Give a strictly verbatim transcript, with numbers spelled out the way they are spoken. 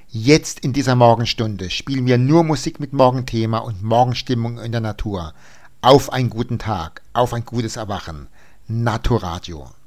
Jetzt in dieser Morgenstunde spielen wir nur Musik mit Morgenthema und Morgenstimmung in der Natur. Auf einen guten Tag, auf ein gutes Erwachen. Naturadio.